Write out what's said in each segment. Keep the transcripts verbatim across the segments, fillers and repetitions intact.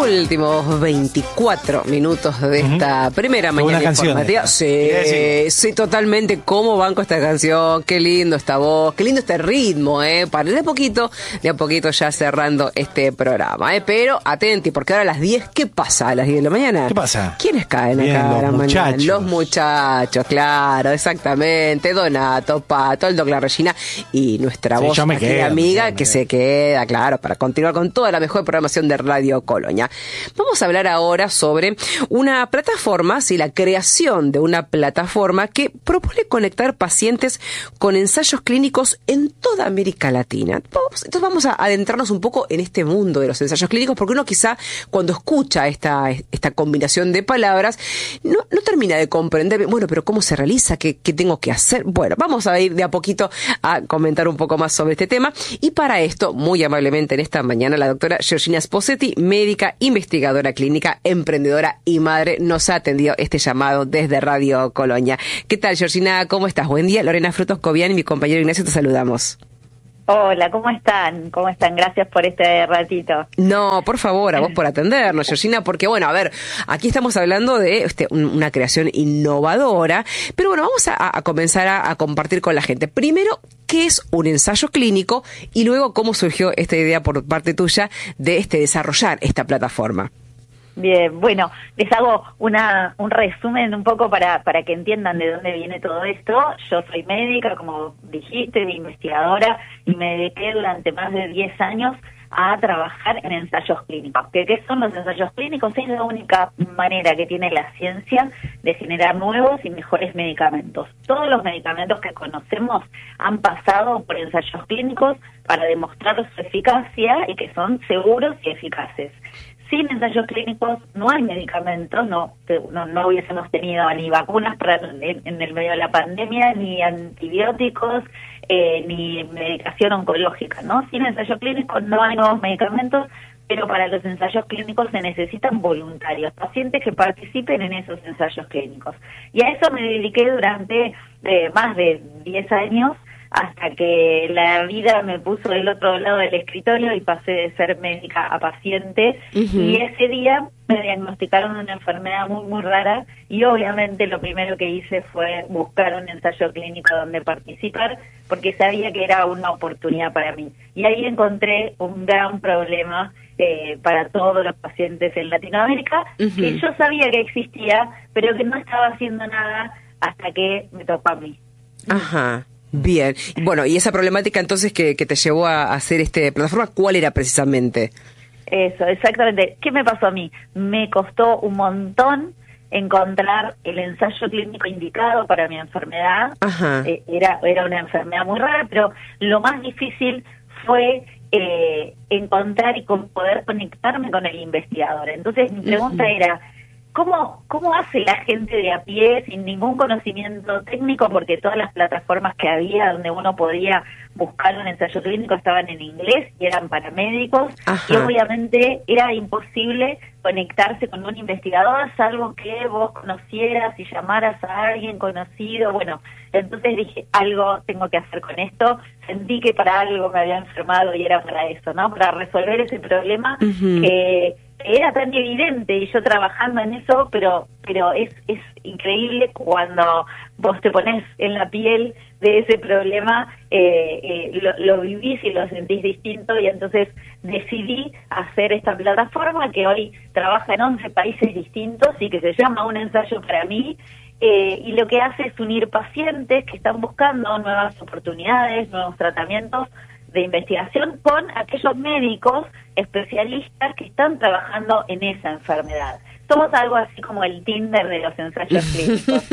últimos veinticuatro minutos de esta uh-huh. primera Qué mañana informativa. Sí, sí, totalmente. ¿Cómo banco esta canción? Qué lindo esta voz, qué lindo este ritmo, ¿eh? Para de a poquito, de a poquito ya cerrando este programa, ¿eh? Pero atenti, porque ahora a las diez, ¿qué pasa a las diez de la mañana? ¿Qué pasa? ¿Quiénes caen Bien, acá a la los mañana? muchachos. Los muchachos, claro, exactamente. Donato, Pato, el Doc La Regina y nuestra Sí, voz yo me aquí, quedo, amiga, me quedo, que me se queda, claro, para continuar con toda la mejor programación de Radio Colonia. Vamos a hablar ahora sobre una plataforma, sí, la creación de una plataforma que propone conectar pacientes con ensayos clínicos en toda América Latina. Entonces vamos a adentrarnos un poco en este mundo de los ensayos clínicos, porque uno quizá cuando escucha esta, esta combinación de palabras no, no termina de comprender, bueno, pero ¿cómo se realiza? ¿Qué, qué tengo que hacer? Bueno, vamos a ir de a poquito a comentar un poco más sobre este tema, y para esto, muy amablemente en esta mañana, la doctora Georgina Sposetti, médica, investigadora clínica, emprendedora y madre, nos ha atendido este llamado desde Radio Colonia. ¿Qué tal, Georgina? ¿Cómo estás? Buen día. Lorena Frutos Cobian y mi compañero Ignacio te saludamos. Hola, ¿cómo están? ¿Cómo están? Gracias por este ratito. No, por favor, a vos por atendernos, Georgina, porque bueno, a ver, aquí estamos hablando de este, una creación innovadora, pero bueno, vamos a, a comenzar a, a compartir con la gente. Primero, ¿qué es un ensayo clínico? Y luego, ¿cómo surgió esta idea por parte tuya de este desarrollar esta plataforma? Bien, bueno, les hago una un resumen un poco para, para que entiendan de dónde viene todo esto. Yo soy médica, como dijiste, investigadora, y me dediqué durante más de diez años a trabajar en ensayos clínicos. ¿Qué, qué son los ensayos clínicos? Es la única manera que tiene la ciencia de generar nuevos y mejores medicamentos. Todos los medicamentos que conocemos han pasado por ensayos clínicos para demostrar su eficacia y que son seguros y eficaces. Sin ensayos clínicos no hay medicamentos, no, no, no hubiésemos tenido ni vacunas para en, en el medio de la pandemia, ni antibióticos, eh, ni medicación oncológica, ¿no? Sin ensayos clínicos no hay nuevos medicamentos, pero para los ensayos clínicos se necesitan voluntarios, pacientes que participen en esos ensayos clínicos. Y a eso me dediqué durante eh, más de diez años, hasta que la vida me puso del otro lado del escritorio y pasé de ser médica a paciente. Uh-huh. Y ese día me diagnosticaron una enfermedad muy, muy rara, y obviamente lo primero que hice fue buscar un ensayo clínico donde participar, porque sabía que era una oportunidad para mí. Y ahí encontré un gran problema eh, para todos los pacientes en Latinoamérica, uh-huh. que yo sabía que existía, pero que no estaba haciendo nada hasta que me tocó a mí. Ajá. Bien, bueno, y esa problemática entonces que, que te llevó a hacer este plataforma, ¿cuál era precisamente? Eso, exactamente. ¿Qué me pasó a mí? Me costó un montón encontrar el ensayo clínico indicado para mi enfermedad. Ajá. Eh, era, era una enfermedad muy rara, pero lo más difícil fue eh, encontrar y con poder conectarme con el investigador. Entonces mi pregunta uh-huh. era, ¿Cómo, ¿Cómo hace la gente de a pie sin ningún conocimiento técnico? Porque todas las plataformas que había donde uno podía buscar un ensayo clínico estaban en inglés y eran para médicos. Ajá. Y obviamente era imposible conectarse con un investigador, salvo que vos conocieras y llamaras a alguien conocido. Bueno, entonces dije, algo tengo que hacer con esto. Sentí que para algo me había enfermado y era para eso, ¿no? Para resolver ese problema uh-huh. que era tan evidente, y yo trabajando en eso, pero pero es es increíble cuando vos te pones en la piel de ese problema, eh, eh, lo, lo vivís y lo sentís distinto, y entonces decidí hacer esta plataforma que hoy trabaja en once países distintos y que se llama Un Ensayo para Mí, eh, y lo que hace es unir pacientes que están buscando nuevas oportunidades, nuevos tratamientos de investigación con aquellos médicos especialistas que están trabajando en esa enfermedad. Somos algo así como el Tinder de los ensayos clínicos.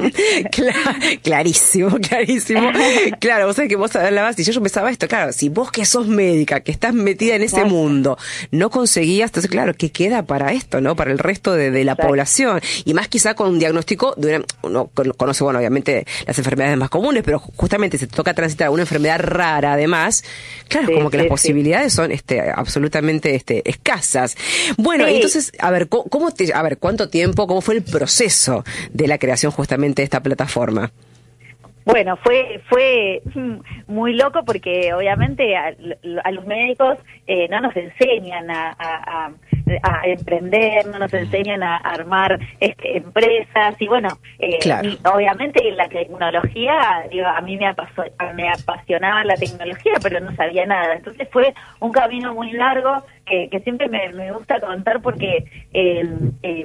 Clar, clarísimo, clarísimo. Claro, vos sabés que vos hablabas y yo, yo pensaba esto, claro, si vos que sos médica, que estás metida en ese mundo, no conseguías, entonces claro, ¿qué queda para esto, no? Para el resto de, de la Exacto. población. Y más quizá con un diagnóstico de una, uno conoce, bueno, obviamente las enfermedades más comunes, pero justamente se te toca transitar una enfermedad rara además, claro, sí, como que sí, las posibilidades sí. son este absolutamente este escasas. Bueno, sí. entonces, a ver, ¿cómo, cómo te a ver, ¿cuánto tiempo, cómo fue el proceso de la creación justamente de esta plataforma? Bueno, fue fue muy loco porque obviamente a, a los médicos eh, no nos enseñan a, a, a a emprender, no nos enseñan a armar este, empresas y bueno, eh, claro. y obviamente la tecnología, digo, a mí me, apaso, me apasionaba la tecnología, pero no sabía nada. Entonces fue un camino muy largo que, que siempre me, me gusta contar porque eh, eh,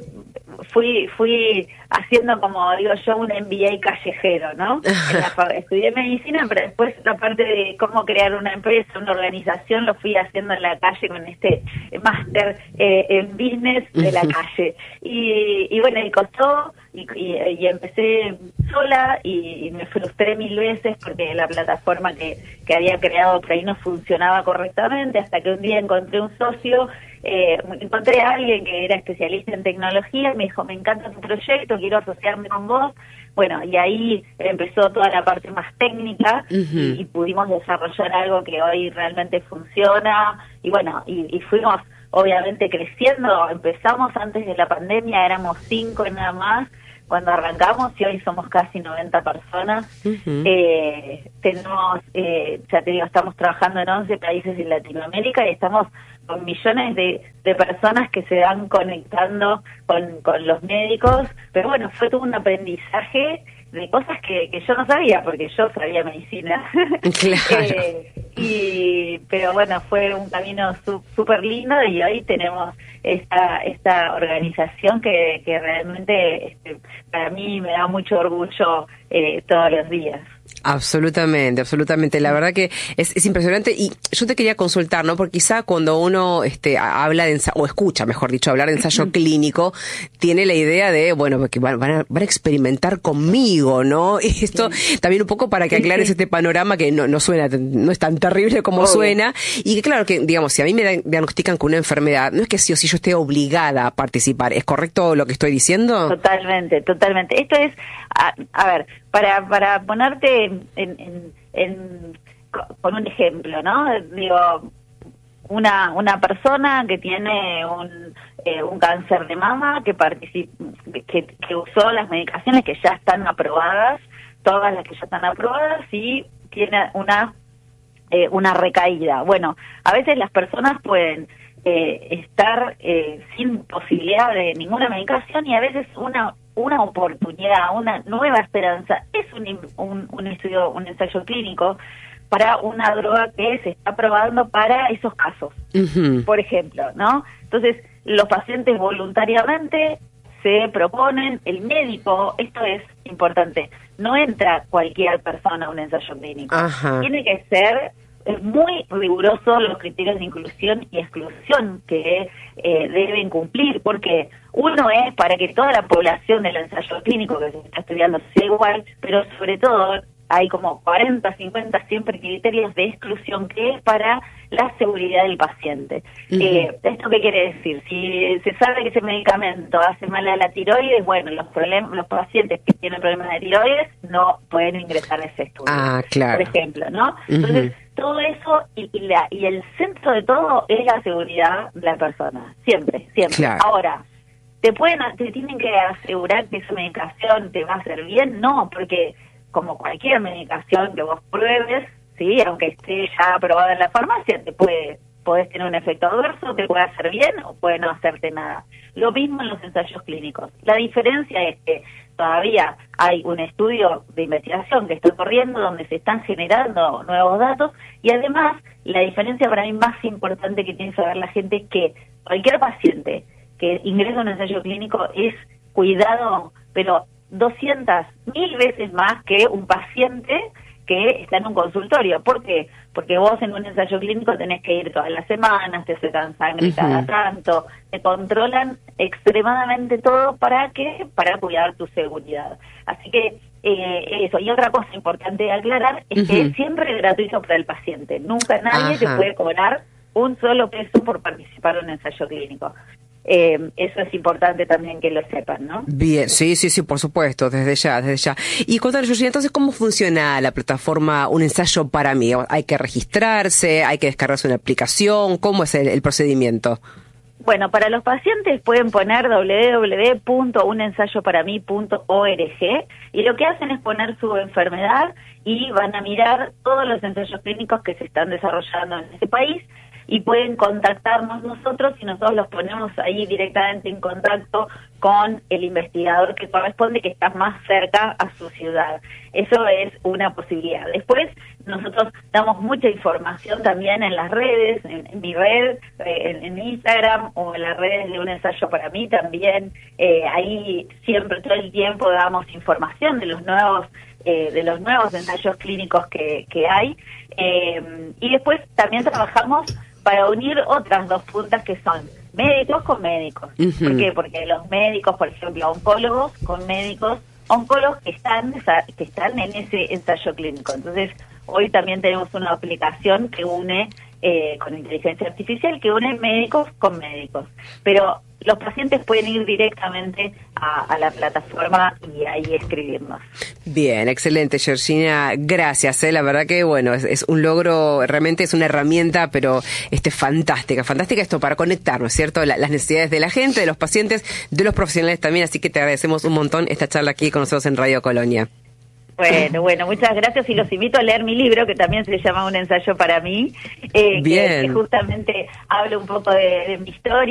fui fui haciendo, como digo yo, un M B A callejero, ¿no? En la, estudié medicina, pero después la parte de cómo crear una empresa, una organización, lo fui haciendo en la calle con este máster eh, en business de la calle. Y, y bueno, y costó, y, y, y empecé sola y, y me frustré mil veces porque la plataforma que, que había creado por ahí no funcionaba correctamente, hasta que un día encontré un socio. Eh, encontré a alguien que era especialista en tecnología y me dijo, me encanta tu proyecto, quiero asociarme con vos. Bueno, y ahí empezó toda la parte más técnica uh-huh. y, y pudimos desarrollar algo que hoy realmente funciona. Y bueno, y, y fuimos obviamente creciendo. Empezamos antes de la pandemia, éramos cinco nada más cuando arrancamos y hoy somos casi noventa personas. Uh-huh. Eh, tenemos, eh, ya te digo, estamos trabajando en once países en Latinoamérica y estamos con millones de, de personas que se van conectando con, con los médicos, pero bueno, fue todo un aprendizaje de cosas que, que yo no sabía, porque yo sabía medicina. Claro. eh, y pero bueno, fue un camino súper lindo y hoy tenemos esta esta organización que, que realmente este, para mí me da mucho orgullo eh, todos los días. Absolutamente, absolutamente. La verdad que es, es impresionante y yo te quería consultar, ¿no? Porque quizá cuando uno este habla de ensayo, o escucha, mejor dicho, hablar de ensayo sí. clínico, tiene la idea de, bueno, que van, van, a, van a experimentar conmigo, ¿no? Y esto sí. también un poco para que aclares sí, sí. este panorama que no, no suena, no es tan terrible como Obvio. suena. Y que claro que, digamos, si a mí me diagnostican con una enfermedad, no es que sí o sí yo esté obligada a participar. ¿Es correcto lo que estoy diciendo? Totalmente, totalmente. Esto es, a, a ver, para para ponerte en, en, en, con un ejemplo, ¿no? Digo, una una persona que tiene un eh, un cáncer de mama que particip, que, que usó las medicaciones que ya están aprobadas, todas las que ya están aprobadas y tiene una eh, una recaída. Bueno, a veces las personas pueden eh, estar eh, sin posibilidad de ninguna medicación y a veces una una oportunidad, una nueva esperanza, es un, un, un estudio, un ensayo clínico para una droga que se está probando para esos casos, uh-huh. por ejemplo, ¿no? Entonces, los pacientes voluntariamente se proponen, el médico, esto es importante, no entra cualquier persona a un ensayo clínico, uh-huh. tiene que ser es muy riguroso los criterios de inclusión y exclusión que eh, deben cumplir, porque uno es para que toda la población del ensayo clínico que se está estudiando sea igual, pero sobre todo hay como cuarenta, cincuenta siempre criterios de exclusión que es para la seguridad del paciente. Uh-huh. Eh, ¿Esto qué quiere decir? Si se sabe que ese medicamento hace mal a la tiroides, bueno, los problemas, los pacientes que tienen problemas de tiroides no pueden ingresar a ese estudio, ah, claro. por ejemplo, ¿no? Entonces, uh-huh. todo eso y, y, la, y el centro de todo es la seguridad de la persona, siempre, siempre. Claro. Ahora, ¿te pueden, te tienen que asegurar que esa medicación te va a hacer bien? No, porque como cualquier medicación que vos pruebes, sí, aunque esté ya aprobada en la farmacia, te puede, podés tener un efecto adverso, te puede hacer bien o puede no hacerte nada. Lo mismo en los ensayos clínicos. La diferencia es que todavía hay un estudio de investigación que está corriendo donde se están generando nuevos datos y además la diferencia para mí más importante que tiene que saber la gente es que cualquier paciente que ingresa a un ensayo clínico es cuidado, pero doscientas mil veces más que un paciente que está en un consultorio. ¿Por qué? Porque vos en un ensayo clínico tenés que ir todas las semanas, te sacan sangre uh-huh. cada tanto, te controlan extremadamente todo para que para cuidar tu seguridad. Así que eh, eso. Y otra cosa importante de aclarar es uh-huh. que siempre es gratuito para el paciente. Nunca nadie Ajá. te puede cobrar un solo peso por participar en un ensayo clínico. Eh, eso es importante también que lo sepan, ¿no? Bien, sí, sí, sí, por supuesto, desde ya, desde ya. Y contanos, Georgina, entonces, ¿cómo funciona la plataforma Un Ensayo para Mí? ¿Hay que registrarse? ¿Hay que descargarse una aplicación? ¿Cómo es el, el procedimiento? Bueno, para los pacientes pueden poner doble u doble u doble u punto un ensayo para mí punto org y lo que hacen es poner su enfermedad y van a mirar todos los ensayos clínicos que se están desarrollando en ese país. y pueden contactarnos nosotros y nosotros los ponemos ahí directamente en contacto con el investigador que corresponde, que está más cerca a su ciudad. Eso es una posibilidad. Después, nosotros damos mucha información también en las redes, en, en mi red, eh, en, en Instagram, o en las redes de Un Ensayo para Mí también. Eh, ahí siempre, todo el tiempo, damos información de los nuevos eh, de los nuevos ensayos clínicos que, que hay. Eh, y después también trabajamos para unir otras dos puntas que son médicos con médicos. Uh-huh. ¿Por qué? Porque los médicos, por ejemplo, oncólogos con médicos, oncólogos que están, que están en ese ensayo clínico. Entonces, hoy también tenemos una aplicación que une, eh, con inteligencia artificial, que une médicos con médicos. Pero los pacientes pueden ir directamente a, a la plataforma y ahí escribirnos. Bien, excelente, Georgina, gracias, ¿eh? La verdad que, bueno, es, es un logro, realmente es una herramienta, pero este fantástica, fantástica esto para conectarnos, ¿cierto? La, las necesidades de la gente, de los pacientes, de los profesionales también, así que te agradecemos un montón esta charla aquí con nosotros en Radio Colonia. Bueno, bueno, muchas gracias y los invito a leer mi libro, que también se llama Un Ensayo para Mí, eh, Bien. Que, que justamente habla un poco de, de mi historia.